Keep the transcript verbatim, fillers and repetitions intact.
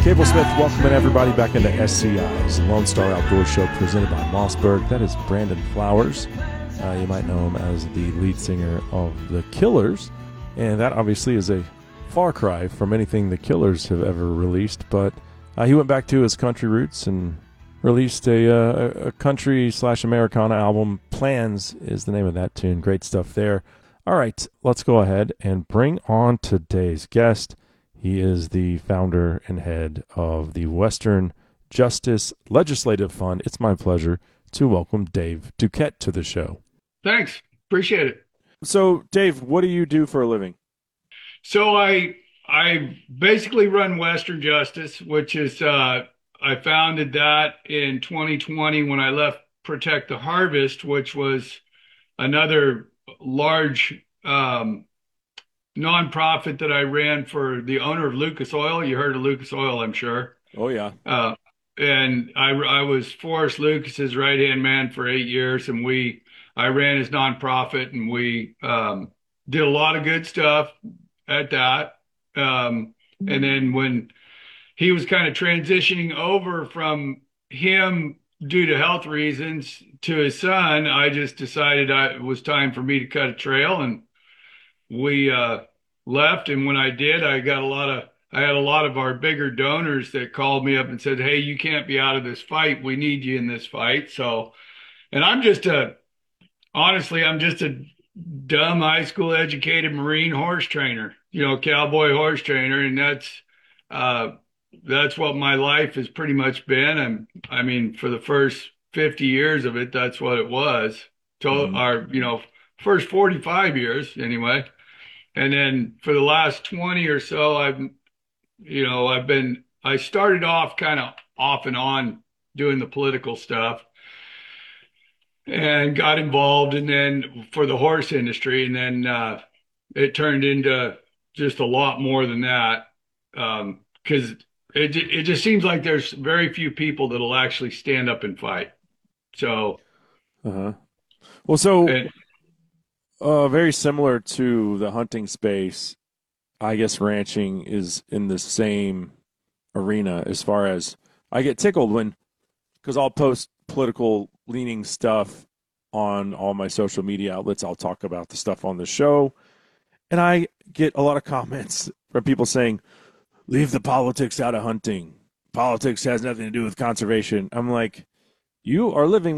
Cable Smith welcoming everybody back into S C I's Lone Star Outdoor Show presented by Mossberg. That is Brandon Flowers. Uh, you might know him as the lead singer of The Killers. And that obviously is a far cry from anything The Killers have ever released. But uh, he went back to his country roots and released a, uh, a country slash Americana album. Plans is the name of that tune. Great stuff there. All right, let's go ahead and bring on today's guest. He is the founder and head of the Western Justice Legislative Fund. It's my pleasure to welcome Dave Duquette to the show. Thanks. Appreciate it. So, Dave, what do you do for a living? So I I basically run Western Justice, which is uh, I founded that in twenty twenty when I left Protect the Harvest, which was another large um, nonprofit that I ran for the owner of Lucas Oil. You heard of Lucas Oil, I'm sure. Oh, yeah. Uh, and I, I was Forrest Lucas's right-hand man for eight years, and we I ran his nonprofit, and we um, did a lot of good stuff at that. Um, and then when he was kind of transitioning over from him due to health reasons to his son, I just decided I, it was time for me to cut a trail, and we uh, left. And when I did, I got a lot of, I had a lot of our bigger donors that called me up and said, "Hey, you can't be out of this fight. We need you in this fight." So, and I'm just a, honestly, I'm just a dumb high school educated Marine horse trainer, you know, cowboy horse trainer. And that's, uh, that's what my life has pretty much been. And I mean, for the first fifty years of it, that's what it was. So Mm-hmm. our, you know, first forty-five years anyway. And then for the last twenty or so, I've, you know, I've been, I started off kind of off and on doing the political stuff and got involved, and then for the horse industry. And then uh, it turned into just a lot more than that. Um, cause it, it just seems like there's very few people that'll actually stand up and fight. So, Uh-huh. Well, so and, uh, very similar to the hunting space, I guess ranching is in the same arena as far as I get tickled when, because I'll post political leaning stuff on all my social media outlets. I'll talk about the stuff on the show, and I get a lot of comments from people saying, leave the politics out of hunting. Politics has nothing to do with conservation. I'm like, you are living